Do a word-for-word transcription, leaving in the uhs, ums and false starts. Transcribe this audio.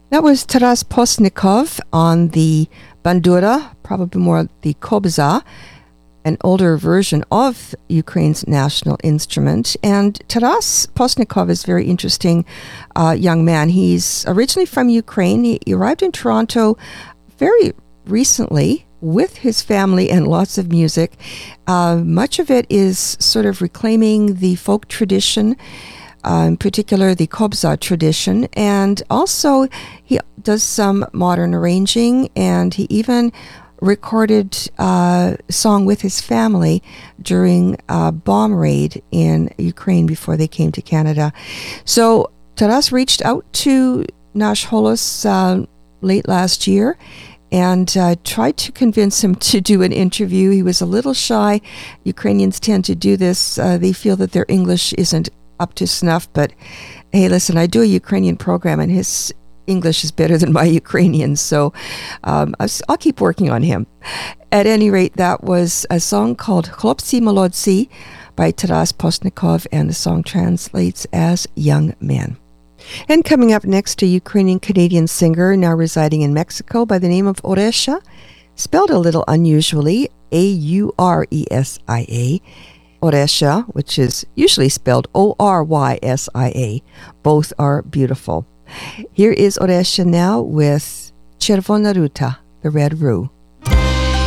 That was Taras Postnikov on the bandura, probably more the kobza, an older version of Ukraine's national instrument. And Taras Postnikov is a very interesting uh, young man. He's originally from Ukraine. He, he arrived in Toronto very recently with his family and lots of music. Uh, much of it is sort of reclaiming the folk tradition, Uh, in particular the kobza tradition, and also he does some modern arranging, and he even recorded uh, a song with his family during a bomb raid in Ukraine before they came to Canada. So Taras reached out to Nash Holos uh, late last year and uh, tried to convince him to do an interview. He was a little shy. Ukrainians tend to do this. Uh, they feel that their English isn't up to snuff, but hey, listen, I do a Ukrainian program and his English is better than my Ukrainian, so um, I'll keep working on him. At any rate, that was a song called Chlopsi Molodsi by Taras Postnikov, and the song translates as Young Man. And coming up next, a Ukrainian-Canadian singer now residing in Mexico by the name of Auresia, spelled a little unusually, A U R E S I A, Auresia, which is usually spelled O R Y S I A. Both are beautiful. Here is Auresia now with Chervona Ruta, the Red Rue.